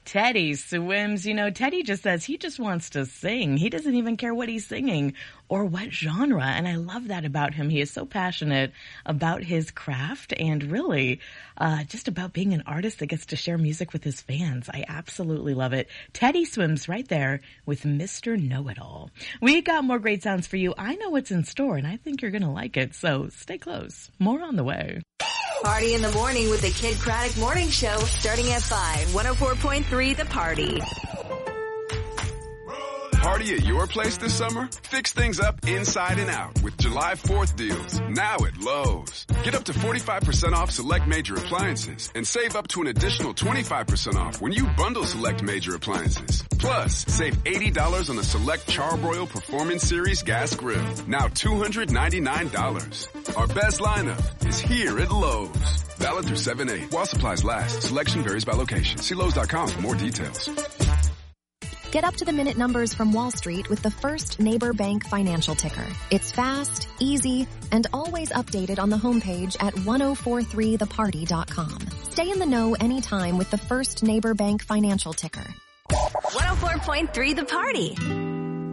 Teddy Swims. You know, Teddy just says he just wants to sing. He doesn't even care what he's singing or what genre. And I love that about him. He is so passionate about his craft and really just about being an artist that gets to share music with his fans. I absolutely love it. Teddy Swims right there with Mr. Know-It-All. We got more great sounds for you. I know what's in store and I think you're going to like it. So stay close. More on the way. Party in the morning with the Kid Craddock Morning Show starting at 5. 104.3 The Party. Party at your place this summer? Fix things up inside and out with July 4th deals. Now at Lowe's. Get up to 45% off select major appliances and save up to an additional 25% off when you bundle select major appliances. Plus, save $80 on a select Charbroil Performance Series gas grill. Now $299. Our best lineup is here at Lowe's. Valid through 7/8. While supplies last. Selection varies by location. See Lowe's.com for more details. Get up-to-the-minute numbers from Wall Street with the First Neighbor Bank financial ticker. It's fast, easy, and always updated on the homepage at 1043theparty.com. Stay in the know anytime with the First Neighbor Bank financial ticker. 104.3 The Party.